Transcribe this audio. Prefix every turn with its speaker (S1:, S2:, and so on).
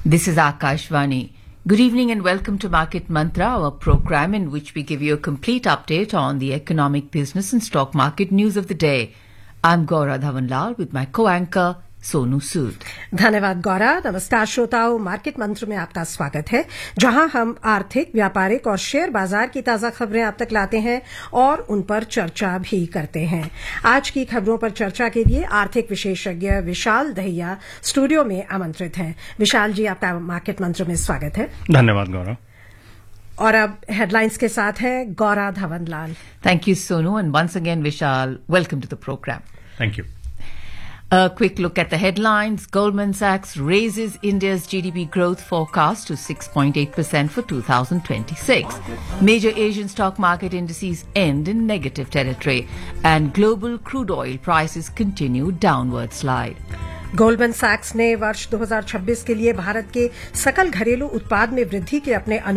S1: This is Akashvani. Good evening and welcome to Market Mantra, our program in which we give you a complete update on the economic, business and stock market news of the day. I'm Gaura Dhawanlal with my co-anchor Sonu Sood.
S2: धन्यवाद गौरा। नमस्कार श्रोताओं, market मंत्र में आपका स्वागत है, जहां हम आर्थिक, व्यापारिक और शेयर बाजार की ताजा खबरें आप तक लाते हैं और उन पर चर्चा भी करते हैं। आज की खबरों पर चर्चा के लिए आर्थिक विशेषज्ञ विशाल दहिया स्टूडियो में आमंत्रित हैं। विशाल जी, आपका मार्केट मंत्र में स्वागत है।
S3: धन्यवाद गौरा।
S2: और अब हेडलाइंस के साथ है Gaura धवनलाल।
S1: Thank you, Sonu, and once again, Vishal, welcome to the program.
S3: Thank you.
S1: A quick look at the headlines. Goldman Sachs raises India's GDP growth forecast to 6.8% for 2026. Major Asian stock market indices end in negative territory, and global crude oil prices continue downward slide.
S2: Goldman सैक्स ने वर्ष 2026 के लिए भारत के सकल घरेलू उत्पाद में वृद्धि के अपने